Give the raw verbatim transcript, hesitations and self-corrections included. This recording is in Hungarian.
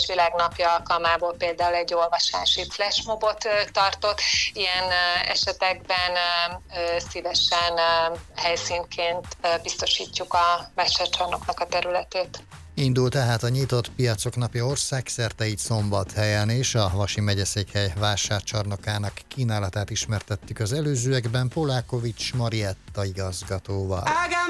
Világnapja alkalmából például egy olvasási flashmobot tartott. Ilyen esetekben szívesen helyszínként biztosítjuk a vásárcsarnoknak a területét. Indult tehát a nyitott piacok napja országszerte, így Szombathelyen, és a Vasi megyeszékhely vásárcsarnokának kínálatát ismertettük az előzőekben Polákovics Marietta igazgatóval.